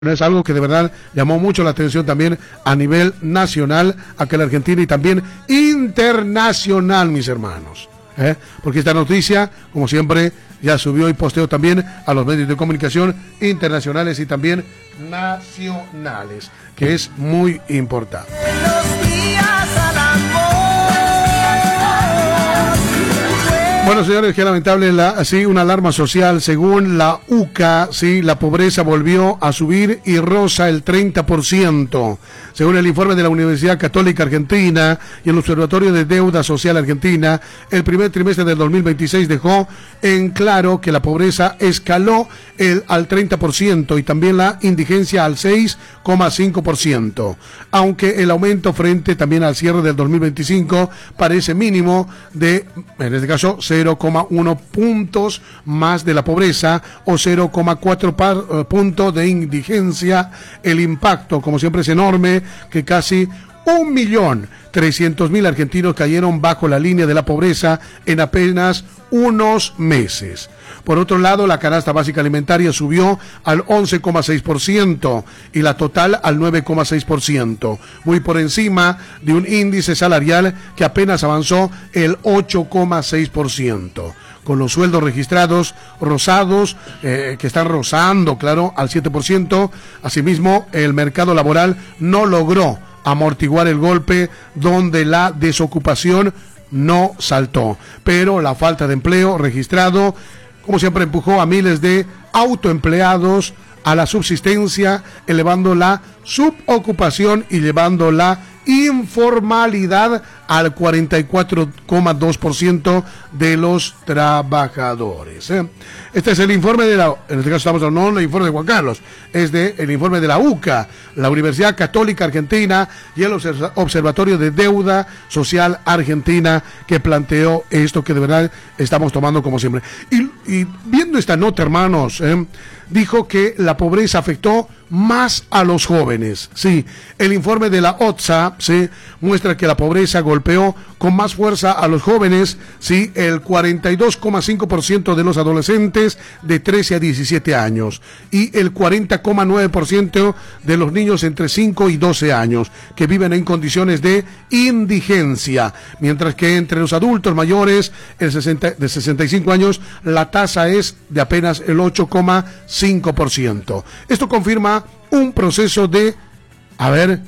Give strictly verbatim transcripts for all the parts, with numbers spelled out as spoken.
Es algo que de verdad llamó mucho la atención también a nivel nacional, acá en la Argentina y también internacional, mis hermanos. ¿eh? Porque esta noticia, como siempre, ya subió y posteó también a los medios de comunicación internacionales y también nacionales, que es muy importante. Bueno, señores, qué lamentable, la, sí, una alarma social. Según la U C A, sí, la pobreza volvió a subir y roza el treinta por ciento. Según el informe de la Universidad Católica Argentina y el Observatorio de Deuda Social Argentina, el primer trimestre del dos mil veintiséis dejó en claro que la pobreza escaló el, al treinta por ciento y también la indigencia al seis coma cinco por ciento. Aunque el aumento frente también al cierre del dos mil veinticinco parece mínimo de, en este caso, cero coma uno puntos más de la pobreza o cero coma cuatro uh, puntos de indigencia, el impacto, como siempre, es enorme, que casi un millón trescientos mil argentinos cayeron bajo la línea de la pobreza en apenas unos meses. Por otro lado, la canasta básica alimentaria subió al once coma seis por ciento y la total al nueve coma seis por ciento, muy por encima de un índice salarial que apenas avanzó el ocho coma seis por ciento. Con los sueldos registrados rosados, eh, que están rozando, claro, al siete por ciento. Asimismo, el mercado laboral no logró amortiguar el golpe, donde la desocupación no saltó, pero la falta de empleo registrado, como siempre, empujó a miles de autoempleados a la subsistencia, elevando la subocupación y llevando la informalidad al cuarenta y cuatro coma dos por ciento de los trabajadores. ¿eh? Este es el informe de la, en este caso estamos hablando no del informe de Juan Carlos, es de el informe de la U C A, la Universidad Católica Argentina y el Observatorio de Deuda Social Argentina, que planteó esto que de verdad estamos tomando como siempre. Y, y viendo esta nota, hermanos, ¿eh? dijo que la pobreza afectó más a los jóvenes. Sí, el informe de la O T S A sí, muestra que la pobreza golpeó con más fuerza a los jóvenes. Sí, el cuarenta y dos coma cinco por ciento de los adolescentes de trece a diecisiete años y el cuarenta coma nueve por ciento de los niños entre cinco y doce años que viven en condiciones de indigencia, mientras que entre los adultos mayores el sesenta, de sesenta y cinco años la tasa es de apenas el ocho coma cinco por ciento. Esto confirma un proceso de, a ver,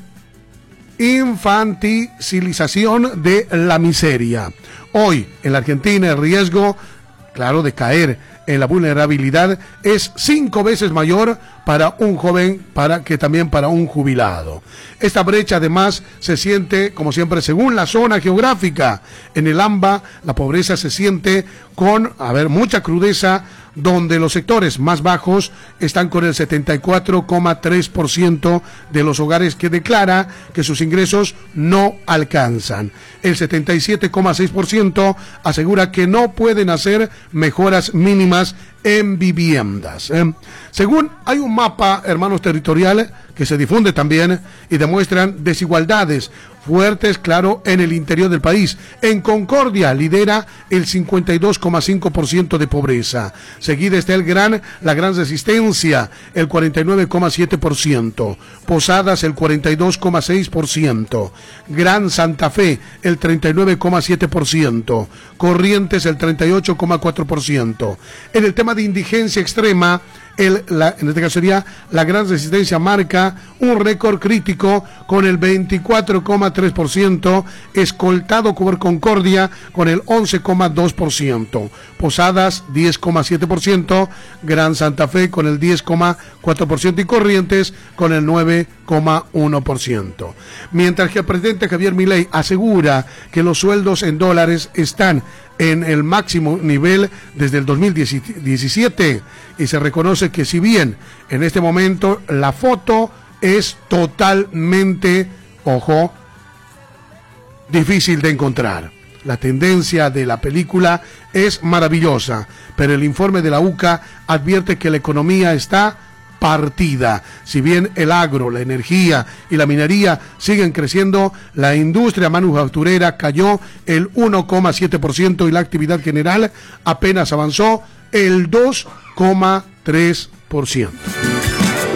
infantilización de la miseria. Hoy, en la Argentina, el riesgo, claro, de caer en la vulnerabilidad es cinco veces mayor para un joven para que también para un jubilado. Esta brecha además se siente, como siempre, según la zona geográfica. En el AMBA la pobreza se siente con, a ver, mucha crudeza, donde los sectores más bajos están con el setenta y cuatro coma tres por ciento de los hogares que declara que sus ingresos no alcanzan. El setenta y siete coma seis por ciento asegura que no pueden hacer mejoras mínimas en viviendas. ¿eh? Según hay un mapa, hermanos, territorial que se difunde también y demuestran desigualdades fuertes, claro, en el interior del país. En Concordia lidera el cincuenta y dos coma cinco por ciento de pobreza. Seguida está el gran, la Gran Resistencia, el cuarenta y nueve coma siete por ciento. Posadas, el cuarenta y dos coma seis por ciento. Gran Santa Fe, el treinta y nueve coma siete por ciento. Corrientes, el treinta y ocho coma cuatro por ciento. En el tema de indigencia extrema, El, la, en este caso sería la Gran Resistencia, marca un récord crítico con el veinticuatro coma tres por ciento, escoltado por Concordia con el once coma dos por ciento, Posadas diez coma siete por ciento, Gran Santa Fe con el diez coma cuatro por ciento y Corrientes con el nueve coma uno por ciento. Mientras que el presidente Javier Milei asegura que los sueldos en dólares están en el máximo nivel desde el dos mil diecisiete y se reconoce que si bien en este momento la foto es totalmente, ojo, difícil de encontrar. La tendencia de la película es maravillosa, pero el informe de la U C A advierte que la economía está partida. Si bien el agro, la energía y la minería siguen creciendo, la industria manufacturera cayó el uno coma siete por ciento y la actividad general apenas avanzó el dos coma tres por ciento.